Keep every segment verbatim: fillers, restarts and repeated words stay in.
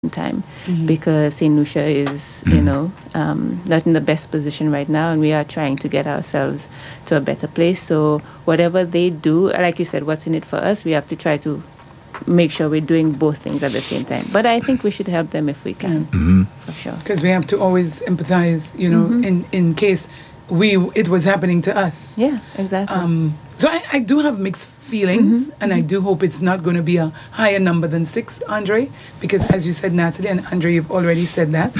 time, Mm-hmm. because Saint Lucia is, you know, um, not in the best position right now, and we are trying to get ourselves to a better place. So whatever they do, like you said, what's in it for us, we have to try to make sure we're doing both things at the same time. But I think we should help them if we can, Mm-hmm. for sure. Because we have to always empathize, you know, Mhm. in, in case we it was happening to us. Yeah, exactly. Um, so I, I do have mixed feelings, Mhm, and I do hope it's not going to be a higher number than six, Andre, because as you said, Natalie, and Andre, you've already said that,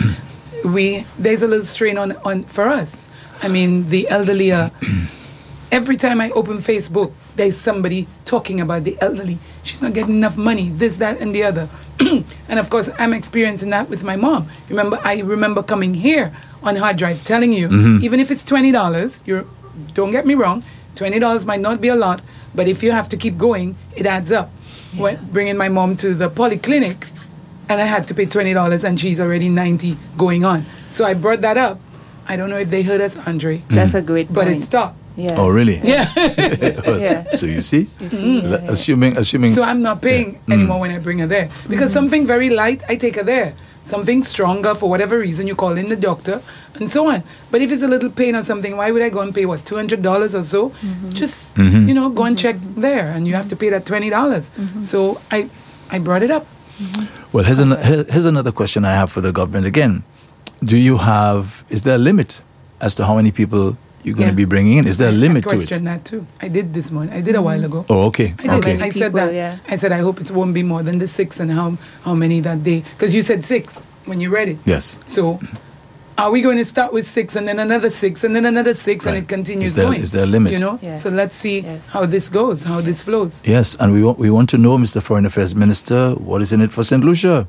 we there's a little strain on, on for us. I mean, the elderly are, every time I open Facebook, there's somebody talking about the elderly. She's not getting enough money, this, that, and the other. And of course, I'm experiencing that with my mom. Remember, I remember coming here on hard drive telling you, Mhm. even if it's twenty dollars, you're, don't get me wrong, twenty dollars might not be a lot, but if you have to keep going, it adds up. When bringing my mom to the polyclinic, and I had to pay twenty dollars, and she's already ninety going on. So I brought that up. I don't know if they heard us, Andre, That's a great but point. it stopped. Yeah. Oh, really? Yeah. Yeah. So you see, You see, L- yeah, yeah. assuming, assuming. So I'm not paying Yeah. anymore when I bring her there. Because something very light, I take her there. Something stronger, for whatever reason, you call in the doctor, and so on. But if it's a little pain or something, why would I go and pay, what, two hundred dollars or so? Just, Mhm. you know, go and check there, and you have to pay that twenty dollars. So I, I brought it up. Well, here's, an, here- here's another question I have for the government again. Do you have, is there a limit as to how many people you're going to Yeah. be bringing in? Is there a I- limit I to it? questioned that too. I did this morning. I did a while ago. Oh, okay. I did. Okay. many I said people, that. yeah. I said I hope it won't be more than the six, and how how many that day? Because you said six when you read it. Yes. So, are we going to start with six and then another six and then another six and Right. it continues Is there- going? is there a limit? You know. Yes. So let's see Yes. how this goes, how this flows. Yes, and we want, we want to know, Mister Foreign Affairs Minister, what is in it for Saint Lucia?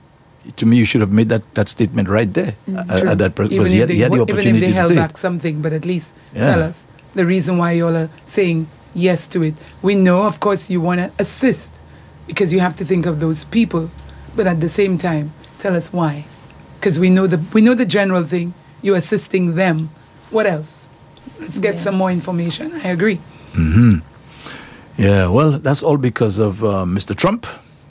To me, you should have made that, that statement right there uh, True. at that pr- Even because if he had, they he had the wa- even if opportunity they to held say back it. something, but at least Yeah. tell us the reason why you all are saying yes to it. We know, of course, you want to assist because you have to think of those people, but at the same time, tell us why. Because we know the we know the general thing. You're assisting them. What else? Let's get Yeah. some more information. I agree. Hmm. Yeah, well, that's all because of uh, Mister Trump.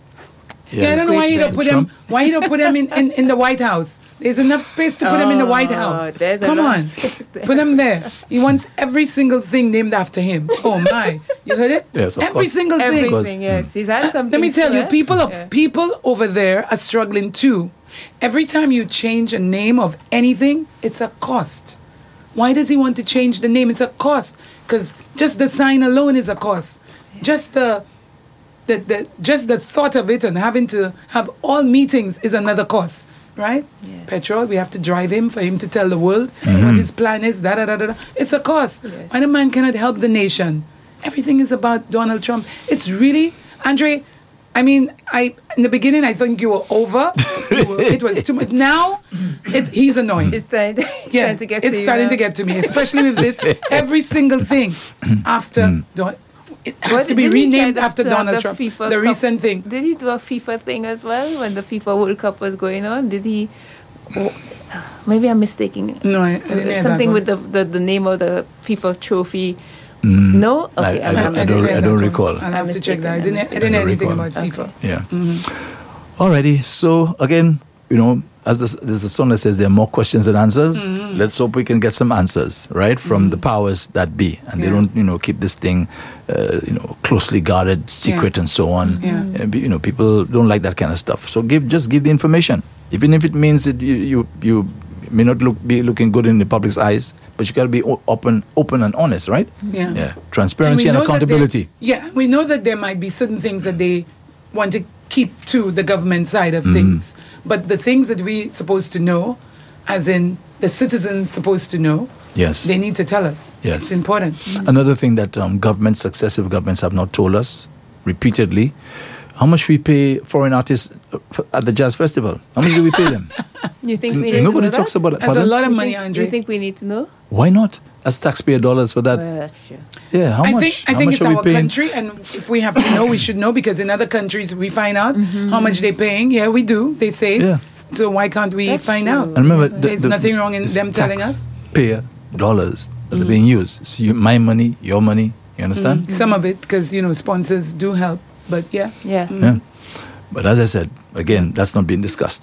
Yeah, I don't know why you don't Mister put him. Trump. Why you don't put him in, in, in the White House? There's enough space to put him in the White Oh, House. there's a Come lot on, of space there. put him there. He wants every single thing named after him. Oh my, you heard it? Yes, of every course. single thing. Everything, yes. He's had something. Let me tell to you, it. people are, Yeah. people over there are struggling too. Every time you change a name of anything, it's a cost. Why does he want to change the name? It's a cost. Because just the sign alone is a cost. Just the, the, the just the thought of it and having to have all meetings is another cost, right? Yes. Petrol, we have to drive him for him to tell the world what his plan is. Da, da, da, da, da. It's a cost. Yes. Why the man cannot help the nation? Everything is about Donald Trump. It's really, Andre, I mean, I in the beginning I think you were over. You were- it was too much. Now, it, he's annoying. It's starting, Yeah, starting to get it's to you starting now. to get to me, especially with this. Every single thing after Don, it has What- to be didn't he try renamed to- after to have Donald the Trump. FIFA The Cup? recent thing. Did he do a FIFA thing as well when the FIFA World Cup was going on? Did he? Oh, maybe I'm mistaking. No, I, I didn't hear Something that with the, the the name of the FIFA trophy. Mm, No, I- okay, I I'm, don't- I'm I I don't- didn't mistaken. hear I that don't one. recall. I'll I'm have to check mistaken, that. I I'm didn't. I mistaken. didn't I know don't anything recall. about FIFA. Yeah. Mm-hmm. Alrighty. So again, you know, as the, there's a song that says there are more questions than answers. Mm-hmm. Let's hope we can get some answers, right, from the powers that be, and they Yeah. don't, you know, keep this thing, uh, you know, closely guarded, secret, Yeah. and so on. Yeah. Uh, be- you know, people don't like that kind of stuff. So give, just give the information, even if it means that you you, you may not look be looking good in the public's eyes, but you got to be o- open, open and honest, right? Yeah. Yeah. And Transparency we and know that there- accountability. Yeah, we know that there might be certain things that they want to keep to the government side of Mhm. things. But the things that we supposed to know, as in the citizens supposed to know, Yes. they need to tell us. Yes. It's important. Another thing that um, governments, successive governments, have not told us repeatedly, how much we pay foreign artists uh, f- at the jazz festival. How much do we pay them? You think we N- need Nobody to know talks that? about it. That's a Pardon? lot of You money, think, Andre. You think we need to know? Why not? As taxpayer dollars for that. Well, that's true. Yeah, how I much? think I how think much it's are we our paying? country, and if we have to know, we should know, because in other countries we find out how much they're paying. Yeah, we do. They say. Yeah. So why can't we That's find true. out? And remember, the, There's the- nothing wrong in it's them telling us. Taxpayer dollars that are being used. So you, my money, your money. You understand? Some of it, because you know sponsors do help, but yeah. Yeah. Mm. Yeah. But as I said, Again, that's not being discussed.